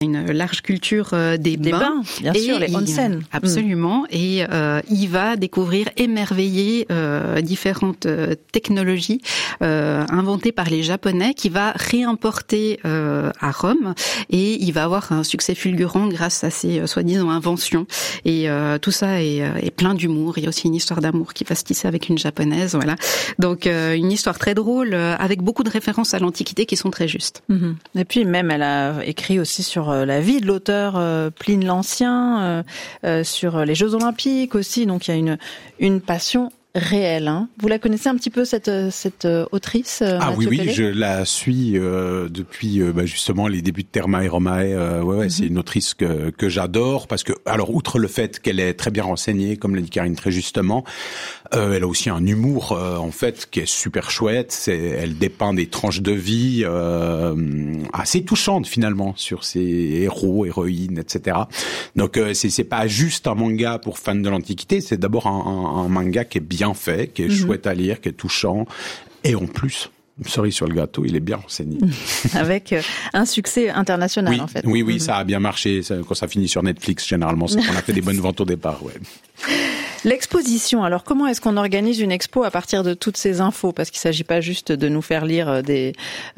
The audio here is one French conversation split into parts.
une large culture des bains, bien sûr, les onsen. Absolument. Et il va découvrir, émerveiller différentes technologies inventées par les Japonais, qui va réimporter à Rome, et il va avoir un succès fulgurant grâce à ses soi-disant inventions. Et tout ça est plein d'humour. Il y a aussi une histoire d'amour qui va se tisser avec une Japonaise, voilà. Donc une histoire très drôle, avec beaucoup de références à l'Antiquité qui sont très justes. Et puis même, elle a écrit aussi sur la vie de l'auteur Pline l'Ancien, sur les Jeux Olympiques aussi. Donc il y a une passion réelle. Vous la connaissez un petit peu, cette autrice, Mathieu oui, Pellet ? je la suis depuis justement les débuts de Thermae Romae. C'est une autrice que j'adore, parce que, alors, outre le fait qu'elle est très bien renseignée, comme l'a dit Karine très justement, elle a aussi un humour en fait qui est super chouette. Elle dépeint des tranches de vie assez touchantes finalement sur ses héros, héroïnes, etc. Donc c'est pas juste un manga pour fans de l'Antiquité, c'est d'abord un manga qui est bien fait, qui est chouette à lire, qui est touchant, et en plus, cerise sur le gâteau, il est bien renseigné. Avec un succès international, en fait. Oui, ça a bien marché. Quand ça finit sur Netflix, généralement, c'est qu'on a fait des bonnes ventes au départ, ouais. L'exposition, alors comment est-ce qu'on organise une expo à partir de toutes ces infos ? Parce qu'il ne s'agit pas juste de nous faire lire des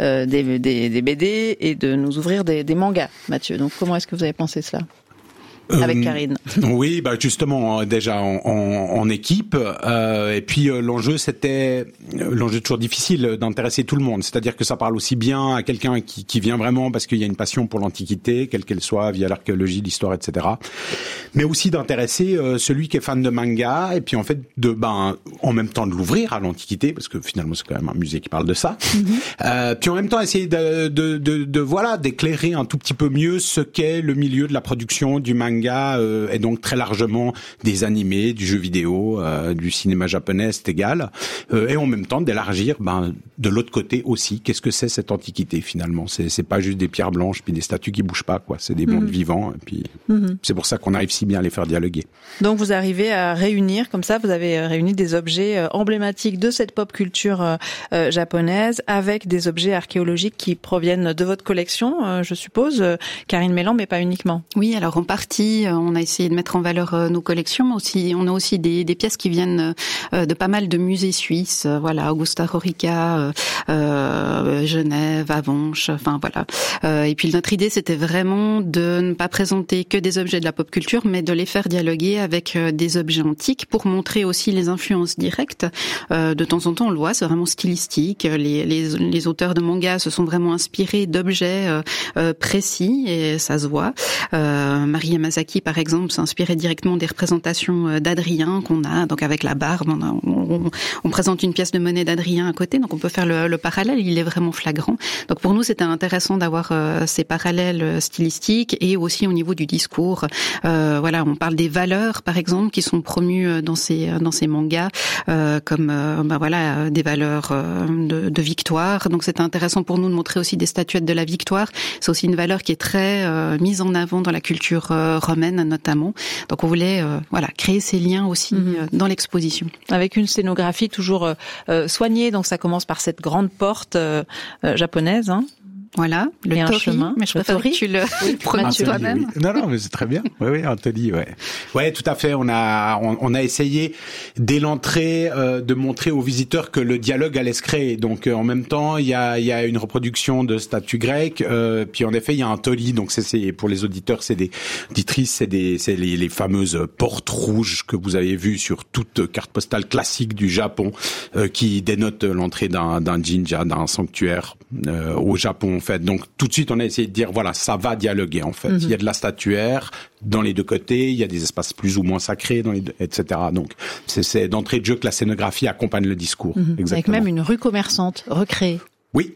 BD et de nous ouvrir des mangas, Mathieu. Donc comment est-ce que vous avez pensé cela ? Avec Karine. Oui, justement, déjà en équipe. Et puis l'enjeu toujours difficile d'intéresser tout le monde. C'est-à-dire que ça parle aussi bien à quelqu'un qui vient vraiment parce qu'il y a une passion pour l'Antiquité, quelle qu'elle soit, via l'archéologie, l'histoire, etc. Mais aussi d'intéresser celui qui est fan de manga, et puis en fait en même temps de l'ouvrir à l'Antiquité, parce que finalement c'est quand même un musée qui parle de ça. Puis en même temps essayer d'éclairer un tout petit peu mieux ce qu'est le milieu de la production du manga, et donc très largement des animés, du jeu vidéo, du cinéma japonais, c'est égal, et en même temps d'élargir de l'autre côté aussi, qu'est-ce que c'est cette Antiquité finalement. C'est pas juste des pierres blanches puis des statues qui bougent pas, quoi. C'est des mondes vivants, et puis c'est pour ça qu'on arrive si bien à les faire dialoguer. Donc vous arrivez à réunir, comme ça, vous avez réuni des objets emblématiques de cette pop culture japonaise avec des objets archéologiques qui proviennent de votre collection, je suppose, Karine Mélan, mais pas uniquement. Oui, alors en partie, on a essayé de mettre en valeur nos collections, mais aussi, on a aussi des pièces qui viennent de pas mal de musées suisses, Augusta Raurica, Genève, Avenches, et puis notre idée, c'était vraiment de ne pas présenter que des objets de la pop culture, mais de les faire dialoguer avec des objets antiques pour montrer aussi les influences directes. De temps en temps, on le voit, c'est vraiment stylistique. Les auteurs de manga se sont vraiment inspirés d'objets précis, et ça se voit. Marie Yamazaki, par exemple, s'inspirait directement des représentations d'Adrien qu'on a, donc avec la barbe. On présente une pièce de monnaie d'Adrien à côté, donc on peut faire le parallèle, il est vraiment flagrant. Donc pour nous, c'était intéressant d'avoir ces parallèles stylistiques, et aussi au niveau du discours. On parle des valeurs, par exemple, qui sont promues dans ces mangas, comme des valeurs de victoire. Donc c'était intéressant pour nous de montrer aussi des statuettes de la victoire. C'est aussi une valeur qui est très mise en avant dans la culture romaine notamment. Donc on voulait créer ces liens aussi dans l'exposition. Avec une scénographie toujours soignée, donc ça commence par cette grande porte japonaise. Voilà, le tori, mais je préfère que tu le prononces toi-même. Oui. Non, mais c'est très bien. Oui, un tori, ouais. Ouais, tout à fait. On a essayé, dès l'entrée, de montrer aux visiteurs que le dialogue allait se créer. Donc, en même temps, il y a une reproduction de statues grecques, puis en effet, il y a un tori. Donc, c'est pour les auditeurs, c'est des auditrices, c'est les fameuses portes rouges que vous avez vues sur toute carte postale classique du Japon, qui dénotent l'entrée d'un jinja, d'un sanctuaire, au Japon. En fait. Donc tout de suite on a essayé de dire ça va dialoguer en fait. Il y a de la statuaire dans les deux côtés, il y a des espaces plus ou moins sacrés etc. Donc c'est d'entrée de jeu que la scénographie accompagne le discours. Exactement. Avec même une rue commerçante recréée. Oui,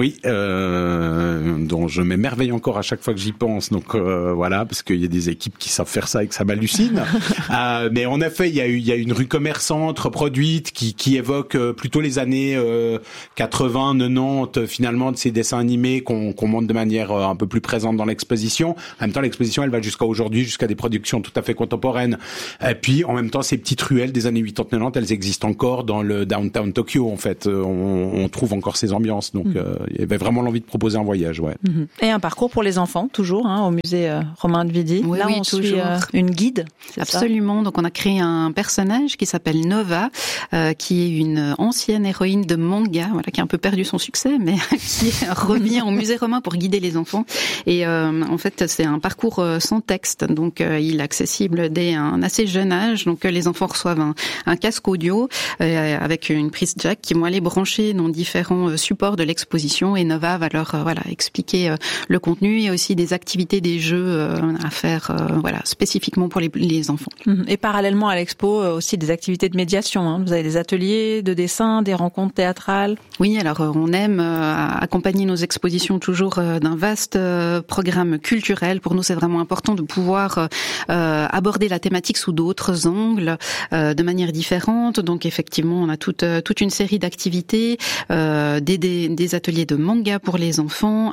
dont je m'émerveille encore à chaque fois que j'y pense. Donc parce qu'il y a des équipes qui savent faire ça et que ça m'hallucine. Mais en effet, il y a une rue commerçante reproduite qui évoque plutôt les années 80, 90 finalement, de ces dessins animés qu'on montre de manière un peu plus présente dans l'exposition. En même temps, l'exposition elle va jusqu'à aujourd'hui, jusqu'à des productions tout à fait contemporaines. Et puis en même temps, ces petites ruelles des années 80-90, elles existent encore dans le downtown Tokyo en fait. On trouve encore ces ambiances. vacances. Donc il y avait vraiment l'envie de proposer un voyage. Ouais. Et un parcours pour les enfants, toujours, au musée Romain de Vidi. Oui, là, oui, on toujours. suit une guide. Absolument. Donc on a créé un personnage qui s'appelle Nova, qui est une ancienne héroïne de manga, voilà, qui a un peu perdu son succès, mais qui revient au musée Romain pour guider les enfants. Et en fait, c'est un parcours sans texte, donc il est accessible dès un assez jeune âge. Donc les enfants reçoivent un casque audio avec une prise jack qui vont aller brancher dans différents supports de l'exposition. Et Nova va leur expliquer le contenu et aussi des activités, des jeux à faire spécifiquement pour les enfants. Et parallèlement à l'expo, aussi des activités de médiation. Vous avez des ateliers de dessin, des rencontres théâtrales. Oui, alors on aime accompagner nos expositions toujours d'un vaste programme culturel. Pour nous, c'est vraiment important de pouvoir aborder la thématique sous d'autres angles, de manière différente. Donc effectivement, on a toute une série d'activités, des ateliers de manga pour les enfants,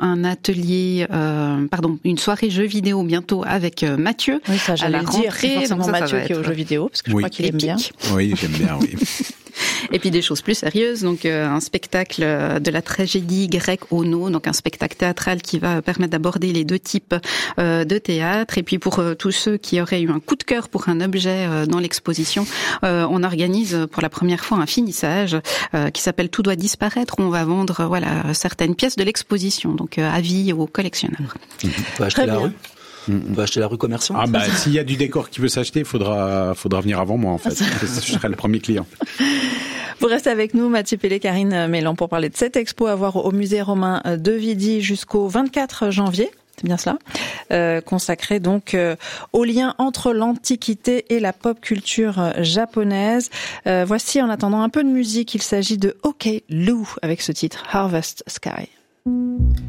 une soirée jeux vidéo bientôt avec Mathieu. Oui, ça j'allais dire, c'est forcément Mathieu qui est aux jeux vidéo, parce que je crois qu'il aime bien. Oui, j'aime bien, oui. Et puis des choses plus sérieuses, donc un spectacle de la tragédie grecque Ono, donc un spectacle théâtral qui va permettre d'aborder les deux types de théâtre. Et puis pour tous ceux qui auraient eu un coup de cœur pour un objet dans l'exposition, on organise pour la première fois un finissage qui s'appelle Tout doit disparaître, où on va vendre certaines pièces de l'exposition, donc avis aux collectionneurs. On peut acheter la rue. On peut acheter la rue Commerçant. S'il y a du décor qui veut s'acheter, il faudra venir avant moi en fait. Je serai le premier client. Vous restez avec nous, Mathieu Pellet, Karine Mélan, pour parler de cette expo à voir au musée Romain de Vidi jusqu'au 24 janvier. C'est bien cela, consacré donc au lien entre l'Antiquité et la pop culture japonaise. Voici en attendant un peu de musique, il s'agit de OK Lou avec ce titre Harvest Sky.